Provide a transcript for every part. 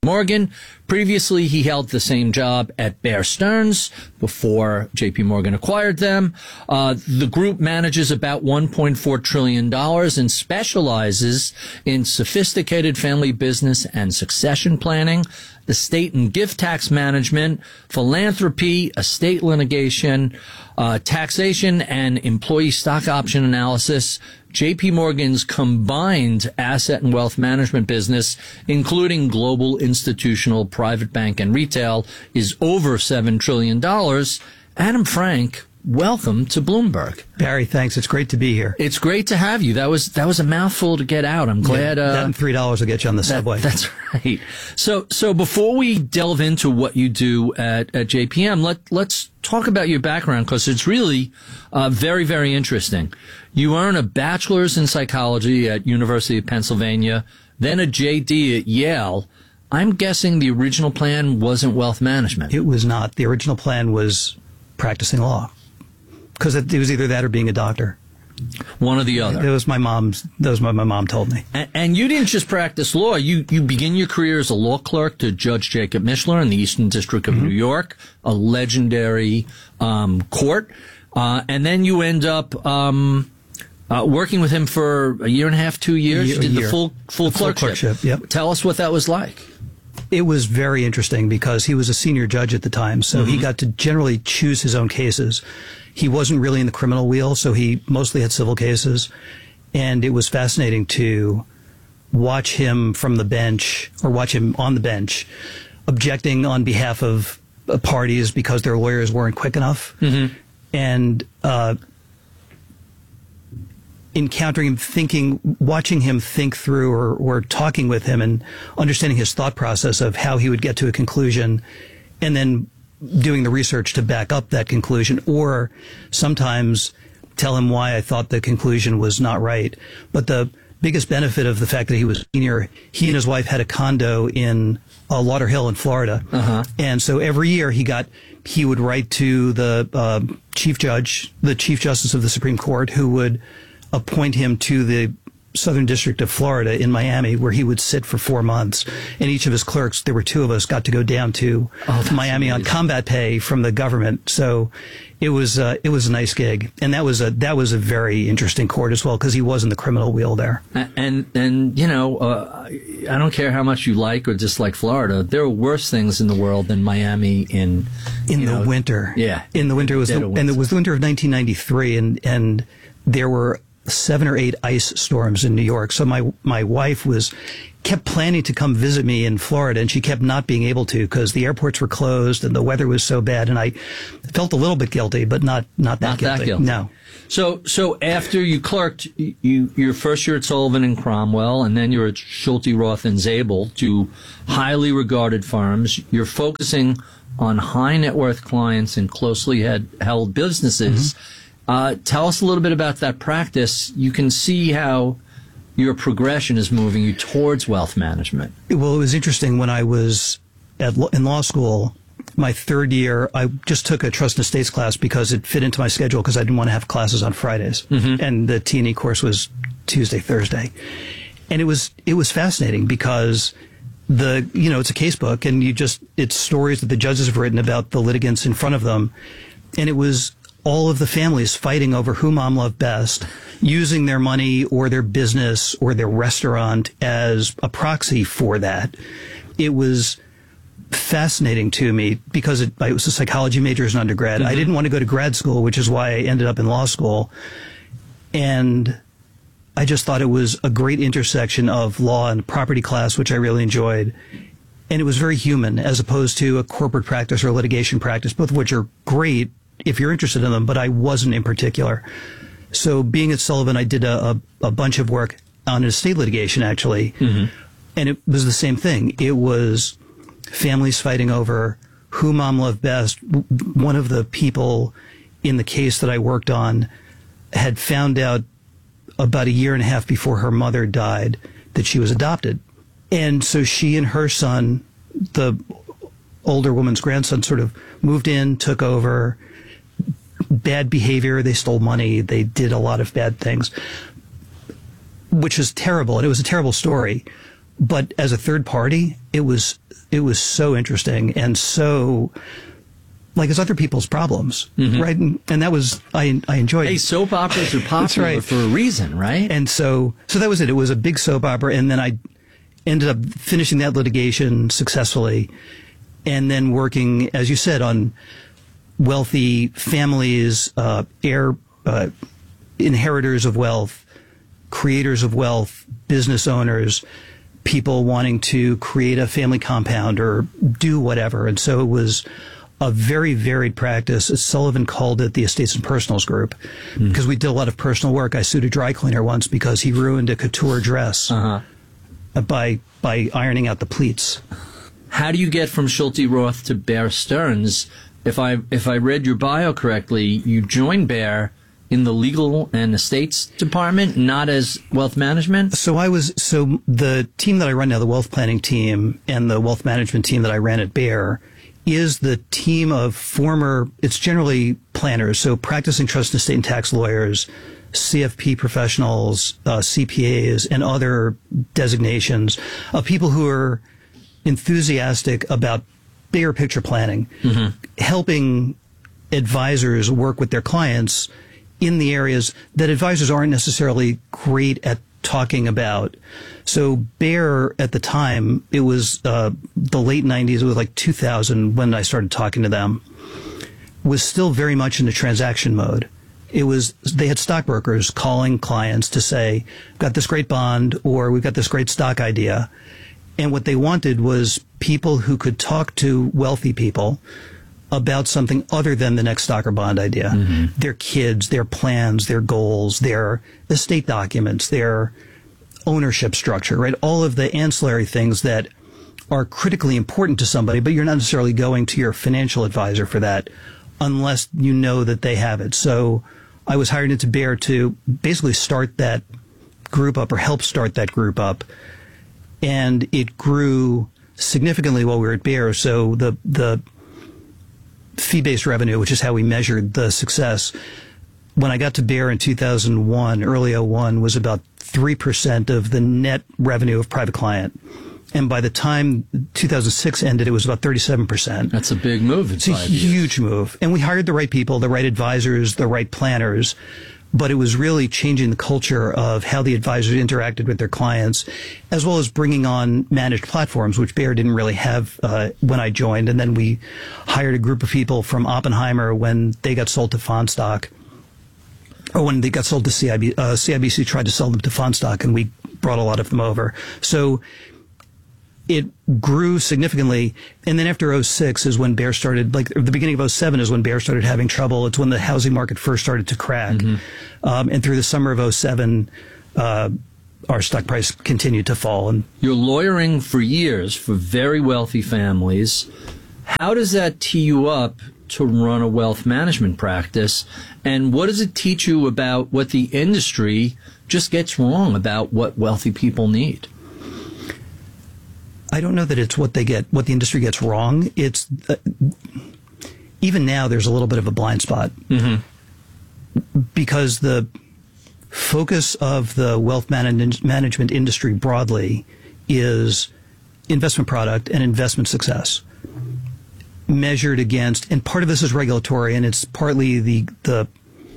Morgan. Previously, he held the same job at Bear Stearns before JP Morgan acquired them. The group manages about $1.4 trillion and specializes in sophisticated family business and succession planning, estate and gift tax management, philanthropy, estate litigation, taxation, and employee stock option analysis. JP Morgan's combined asset and wealth management business, including global, institutional, private bank, and retail, is over $7 trillion. Adam Frank, welcome to Bloomberg. Barry, thanks. It's great to be here. It's great to have you. That was a mouthful to get out. I'm glad. That and $3 will get you on the subway. That's right. So before we delve into what you do at JPM, let's talk about your background, because it's really very, very interesting. You earn a bachelor's in psychology at University of Pennsylvania, then a JD at Yale. I'm guessing the original plan wasn't wealth management. It was not. The original plan was practicing law, because it was either that or being a doctor. One or the other. That was what my mom told me. And you didn't just practice law. You begin your career as a law clerk to Judge Jacob Mishler in the Eastern District of New York, a legendary court. And then you end up working with him for a year and a half, 2 years. You did the full clerkship. Yep. Tell us what that was like. It was very interesting because he was a senior judge at the time, so he got to generally choose his own cases. He wasn't really in the criminal wheel, so he mostly had civil cases. And it was fascinating to watch him from the bench, or watch him on the bench, objecting on behalf of parties because their lawyers weren't quick enough. And encountering him, watching him think through, or talking with him and understanding his thought process of how he would get to a conclusion, and then doing the research to back up that conclusion, or sometimes tell him why I thought the conclusion was not right. But the biggest benefit of the fact that he was senior, he and his wife had a condo in Lauderhill in Florida. And so every year he would write to the chief justice of the Supreme Court, who would appoint him to the Southern District of Florida in Miami, where he would sit for 4 months. And each of his clerks, there were 2 of us, got to go down to Miami on combat pay from the government. So it was a nice gig. And that was a very interesting court as well, because he was in the criminal wheel there. And you know, I don't care how much you like or dislike Florida, there are worse things in the world than Miami in the winter. Yeah. In the winter. It was the winter of 1993, and there were 7 or 8 ice storms in New York. So my wife kept planning to come visit me in Florida, and she kept not being able to because the airports were closed and the weather was so bad. And I felt a little bit guilty, but not that guilty. No. So after you clerked, your first year at Sullivan and Cromwell, and then you're at Schulte, Roth, and Zabel, 2 highly regarded firms. You're focusing on high net worth clients and closely held businesses. Tell us a little bit about that practice. You can see how your progression is moving you towards wealth management. Well, it was interesting when I was in law school. My 3rd year, I just took a trust and estates class because it fit into my schedule, because I didn't want to have classes on Fridays. And the T&E course was Tuesday, Thursday. And it was fascinating because it's a case book, and it's stories that the judges have written about the litigants in front of them. And it was all of the families fighting over who mom loved best, using their money or their business or their restaurant as a proxy for that. It was fascinating to me because I was a psychology major as an undergrad. I didn't want to go to grad school, which is why I ended up in law school. And I just thought it was a great intersection of law and property class, which I really enjoyed. And it was very human, as opposed to a corporate practice or a litigation practice, both of which are great if you're interested in them, but I wasn't in particular. So being at Sullivan, I did a bunch of work on estate litigation, actually. And it was the same thing. It was families fighting over who mom loved best. One of the people in the case that I worked on had found out about a year and a half before her mother died that she was adopted. And so she and her son, the older woman's grandson, sort of moved in, took over. Bad behavior, they stole money, they did a lot of bad things, which was terrible, and it was a terrible story. But as a third party, it was was so interesting and so like it's other people's problems, right? And that was I enjoyed. Hey, soap operas are popular right. for a reason, right? And so that was it. It was a big soap opera, and then I ended up finishing that litigation successfully, and then working, as you said, on wealthy families, inheritors of wealth, creators of wealth, business owners, people wanting to create a family compound or do whatever. And so it was a very varied practice. Sullivan called it the Estates and Personals Group because we did a lot of personal work. I sued a dry cleaner once because he ruined a couture dress by ironing out the pleats. How do you get from Schulte Roth to Bear Stearns? If I read your bio correctly, you joined Bear in the legal and estates department, not as wealth management? So the team that I run now, the wealth planning team and the wealth management team that I ran at Bear, is the team of it's generally planners, so practicing trust and estate and tax lawyers, CFP professionals, CPAs, and other designations of people who are enthusiastic about bigger picture planning, helping advisors work with their clients in the areas that advisors aren't necessarily great at talking about. So Bear at the time, it was the late 90s, it was like 2000 when I started talking to them, was still very much in the transaction mode. They had stockbrokers calling clients to say, we've got this great bond or we've got this great stock idea. And what they wanted was people who could talk to wealthy people about something other than the next stock or bond idea. Their kids, their plans, their goals, their estate documents, their ownership structure, right? All of the ancillary things that are critically important to somebody, but you're not necessarily going to your financial advisor for that unless you know that they have it. So I was hired into Bear to basically start that group up or help start that group up. And it grew significantly while we were at Bear. So the fee-based revenue, which is how we measured the success, when I got to Bear in 2001, early 01, was about 3% of the net revenue of private client. And by the time 2006 ended, it was about 37%. That's a big move. It's a huge move. And we hired the right people, the right advisors, the right planners. But it was really changing the culture of how the advisors interacted with their clients, as well as bringing on managed platforms, which Bear didn't really have when I joined. And then we hired a group of people from Oppenheimer when they got sold to Fondstock, or when they got sold to CIBC. CIBC tried to sell them to Fondstock, and we brought a lot of them over. So it grew significantly. And then after 06 is when Bear started, like the beginning of 07 is when Bear started having trouble. It's when the housing market first started to crack. And through the summer of 07, our stock price continued to fall. And you're lawyering for years for very wealthy families. How does that tee you up to run a wealth management practice? And what does it teach you about what the industry just gets wrong about what wealthy people need? I don't know that it's what the industry gets wrong. It's even now there's a little bit of a blind spot because the focus of the wealth management industry broadly is investment product and investment success measured against, and part of this is regulatory, and it's partly the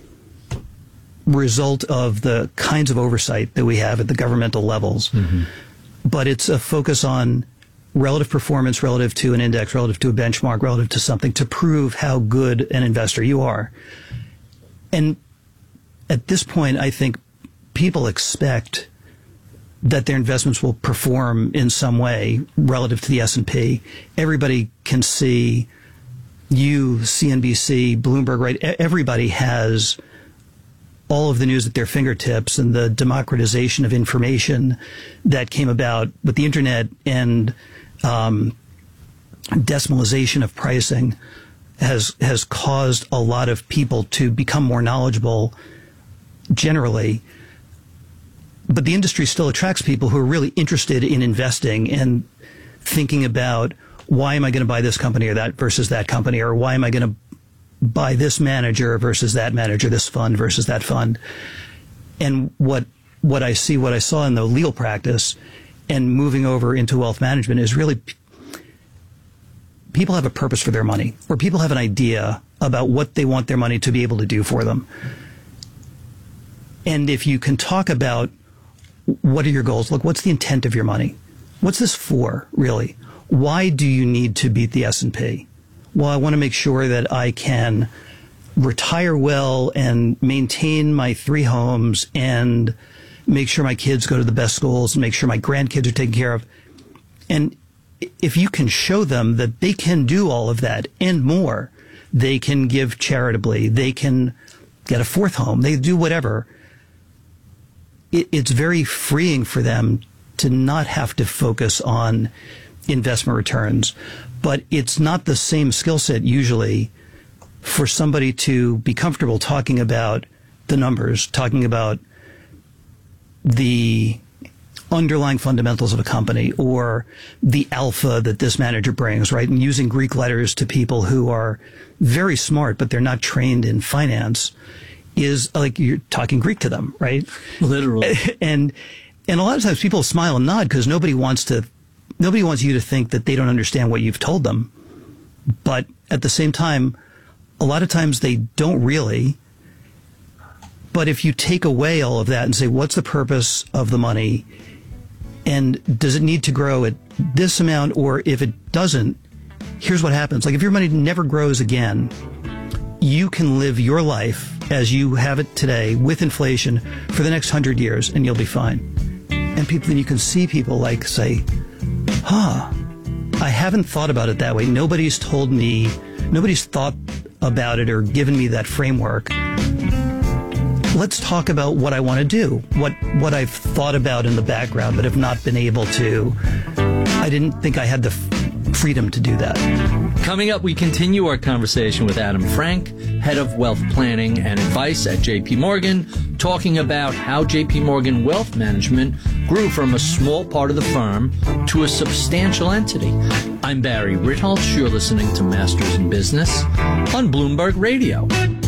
result of the kinds of oversight that we have at the governmental levels. But it's a focus on relative performance relative to an index, relative to a benchmark, relative to something to prove how good an investor you are. And at this point, I think people expect that their investments will perform in some way relative to the S&P. Everybody can see CNBC, Bloomberg, right? Everybody has all of the news at their fingertips, and the democratization of information that came about with the internet and decimalization of pricing has caused a lot of people to become more knowledgeable generally. But the industry still attracts people who are really interested in investing and thinking about, why am I going to buy this company or that versus that company, or why am I going to buy this manager versus that manager, this fund versus that fund. And what I saw in the legal practice and moving over into wealth management is really people have a purpose for their money, or people have an idea about what they want their money to be able to do for them. And if you can talk about what are your goals, look, what's the intent of your money? What's this for, really? Why do you need to beat the S&P? Well, I want to make sure that I can retire well and maintain my 3 homes and make sure my kids go to the best schools and make sure my grandkids are taken care of. And if you can show them that they can do all of that and more, they can give charitably, they can get a 4th home, they do whatever, it's very freeing for them to not have to focus on investment returns. But it's not the same skill set usually for somebody to be comfortable talking about the numbers, talking about the underlying fundamentals of a company or the alpha that this manager brings, right? And using Greek letters to people who are very smart, but they're not trained in finance is like you're talking Greek to them, right? Literally. And a lot of times people smile and nod because nobody wants you to think that they don't understand what you've told them. But at the same time, a lot of times they don't really. But if you take away all of that and say, what's the purpose of the money? And does it need to grow at this amount? Or if it doesn't, here's what happens. Like if your money never grows again, you can live your life as you have it today with inflation for the next 100 years and you'll be fine. And then you can see people like say, I haven't thought about it that way. Nobody's told me, nobody's thought about it or given me that framework. Let's talk about what I want to do, what I've thought about in the background, but have not been able to. I didn't think I had the freedom to do that. Coming up, we continue our conversation with Adam Frank, head of wealth planning and advice at JP Morgan, talking about how JP Morgan Wealth Management grew from a small part of the firm to a substantial entity. I'm Barry Ritholtz. You're listening to Masters in Business on Bloomberg Radio.